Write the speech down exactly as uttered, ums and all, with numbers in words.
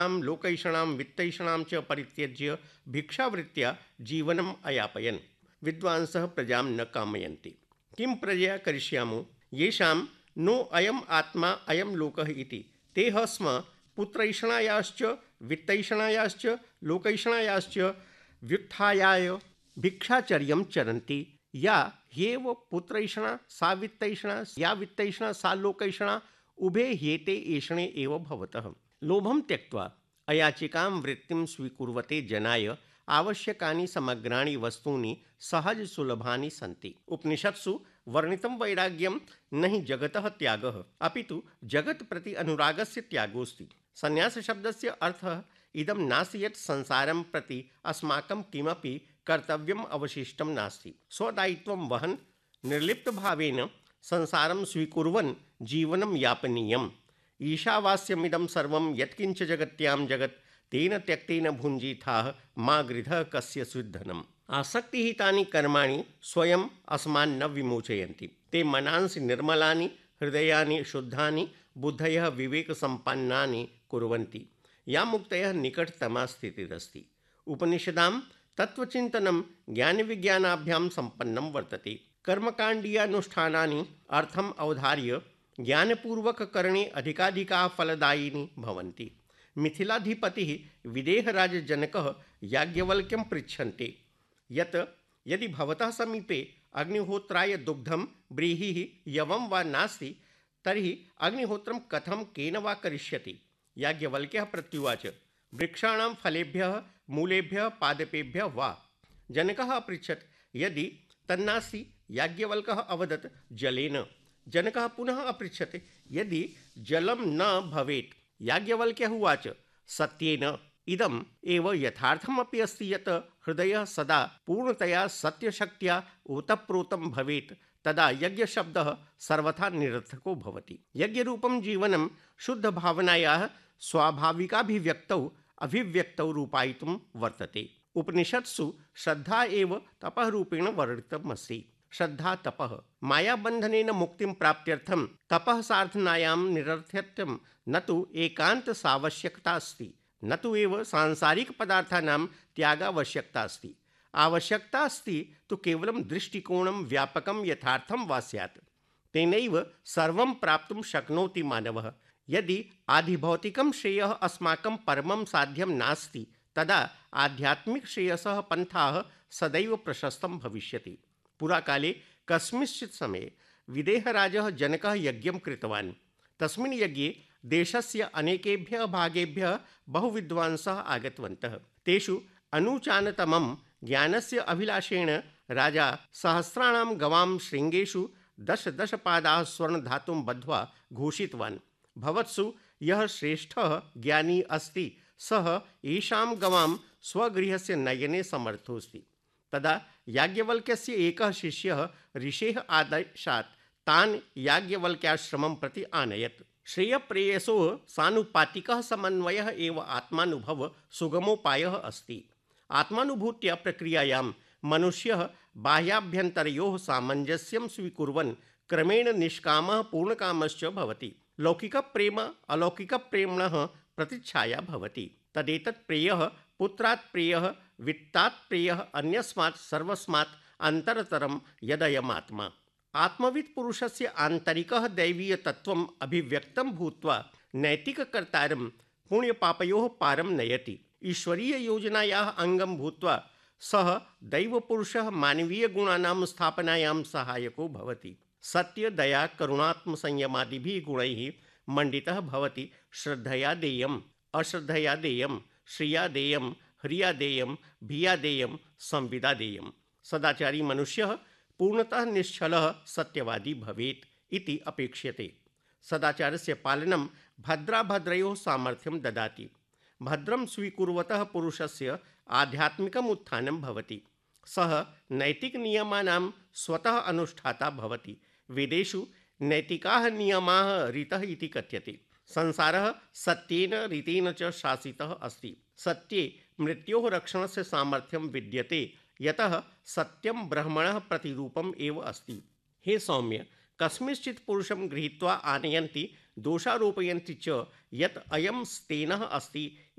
लोकैषणां वित्तैषणां च परित्यज्य भिक्षावृत्त्या जीवनम् अयापयन्। विद्वांसः प्रजां न कामयन्ति। किं प्रजया करिष्यामो येषां नो अयम् आत्मा अयं लोकः इति। ते ह स्म पुत्रैषणायाश्च वित्तैषणायाश्च लोकैषणायाश्च व्युत्थायाय भिक्षाचर्यं चरन्ति। या ह्येव पुत्रैषणा सा वित्तैषणा या वित्तैषणा सा लोकैषणा उभे ह्येते एषणे एव भवतः। लोभं त्यक्त्वा अयाचिकां वृत्तिं स्वीकुर्वते जनाय आवश्यकानि समग्राणि वस्तूनि सहज सुलभानि सन्ति। उपनिषत्सु वर्णितं वैराग्यं न हि जगतः त्यागः अपितु जगत् प्रति अनुरागस्य त्यागोऽस्ति। संन्यासशब्दस्य अर्थः इदं नास्ति यत् संसारं प्रति अस्माकं किमपि कर्तव्यम् अवशिष्टं नास्ति। स्वदायित्वं वहन् निर्लिप्तभावेन संसारं स्वीकुर्वन् जीवनं यापनीयम्। ईशावास्यमिदं सर्वं यत्किञ्च जगत्यां जगत् तेन त्यक्तेन भुञ्जीथाः मा गृधः कस्य स्विद्धनम्। आसक्तिहितानि कर्माणि स्वयम् अस्मान् न विमोचयन्ति। ते मनांसि निर्मलानि हृदयानि शुद्धानि बुद्धयः विवेकसम्पन्नानि कुर्वन्ति। या मुक्तयः निकटतमा स्थितिरस्ति। उपनिषदां तत्त्वचिन्तनं ज्ञानविज्ञानाभ्यां सम्पन्नं वर्तते। कर्मकाण्डीयानुष्ठानानि अर्थम् अवधार्य ज्ञानपूर्वककरणे अधिकाधिकाः फलदायिनी भवन्ति। मिथिलाधिपतिः विदेहराजजनकः याज्ञवल्क्यं पृच्छन्ते यत् यदि भवतः समीपे अग्निहोत्राय दुग्धं व्रीहिः यवं वा नास्ति तर्हि अग्निहोत्रं कथं केन वा करिष्यति। याज्ञवल्क्यः प्रत्युवाच वृक्षाणां फलेभ्यः मूलेभ्यः पादपेभ्यः वा। जनकः अपृच्छत् यदि तन्नास्ति। याज्ञवल्क्यः अवदत् जलेन। जनकः पुनः अपृच्छत् यदि जलं न भवेत्। याज्ञवल्क्यः उवाच सत्येन। इदम् एव यथार्थमपि अस्ति यत् हृदयः सदा पूर्णतया सत्यशक्त्या ओतप्रोतं भवेत् तदा यज्ञशब्दः सर्वथा निरर्थको भवति। यज्ञरूपं जीवनं शुद्धभावनायाः स्वाभाविकाभिव्यक्तौ अभिव्यक्तौ रूपायितुं वर्तते। उपनिषत्सु श्रद्धा एव तपः रूपेण वर्णितमस्ति। श्रद्धा तपः मायाबन्धनेन मुक्तिं प्राप्त्यर्थं तपः साधनायां निरर्थ्यत्वं न तु एकान्त सावश्यकता अस्ति न तु एव सांसारिकपदार्थानां त्यागावश्यकता अस्ति। आवश्यकता अस्ति तु केवलं दृष्टिकोणं व्यापकं यथार्थं वा स्यात्। तेनैव सर्वं प्राप्तुं शक्नोति मानवः। यदि आधिभौतिकं श्रेयः अस्माकं परमं साध्यं नास्ति तदा आध्यात्मिक श्रेयसः पन्थाः सदैव प्रशस्तं भविष्यति। पुराकाले कस्मिंश्चित् समये विदेहराजः जनकः यज्ञं कृतवान्। तस्मिन् यज्ञे देशस्य अनेकेभ्यः भागेभ्यः बहुविद्वांसः आगतवन्तः। तेषु अनुचानतमं ज्ञानस्य अभिलाषेण राजा सहस्राणां गवां शृङ्गेषु दश दश पादाः स्वर्णधातुं बद्ध्वा घोषितवान् भवत्सु यः श्रेष्ठः ज्ञानी अस्ति सः येषां गवां स्वगृहस्य नयने समर्थोऽस्ति। तदा याज्ञवल्क्यस्य एकः शिष्यः ऋषेः आदेशात् तान् याज्ञवल्क्याश्रमं प्रति आनयत्। श्रेयप्रेयसोः सानुपातिकः समन्वयः एव आत्मानुभव सुगमोपायः अस्ति। आत्मानुभूत्या प्रक्रियायां मनुष्यः बाह्याभ्यन्तरयोः सामञ्जस्यं स्वीकुर्वन् क्रमेण निष्कामः पूर्णकामश्च भवति। लौकिकप्रेम अलौकिकप्रेम्णः प्रतिच्छाया भवति। तदेतत् प्रेयः पुत्रात् प्रेयः वित्तात् प्रेयः अन्यस्मात् सर्वस्मात् अन्तरतरं यदयमात्मा। आत्मवित् पुरुषस्य आन्तरिकः दैवीयतत्त्वम् अभिव्यक्तं भूत्वा नैतिककर्तारं पुण्यपापयोः पारं नयति। ईश्वरीययोजनायाः अङ्गं भूत्वा सः दैवपुरुषः मानवीयगुणानां स्थापनायां सहायको भवति। सत्य दया करुणात्मसंयमादिभिः गुणैः मण्डितः भवति। श्रद्धया देयम् अश्रद्धया देयम् श्रिया देयम् ह्रिया देयम् भिया देयम् संविदा देयम्। सदाचारी मनुष्यः पूर्णतः निश्चलः सत्यवादी भवेत् इति अपेक्ष्यते। सदाचारस्य पालनं भद्राभद्रयोः सामर्थ्यं ददाति। भद्रं स्वीकुर्वतः पुरुषस्य आध्यात्मिकम् उत्थानं भवति। सः नैतिकनियमानां स्वतः अनुष्ठाता भवति। वेदेषु नैतिकाः नियमाः रीतः इति कथ्यते। संसारः सत्येन रीतेन च शासितः अस्ति। सत्ये मृत्योः रक्षणस्य सामर्थ्यं विद्यते यतः सत्यं ब्रह्मणः प्रतिरूपम् एव अस्ति। हे सौम्य, कस्मिंश्चित् पुरुषं गृहीत्वा आनयन्ति दोषारोपयन्ति च यत् अयं स्तेनः अस्ति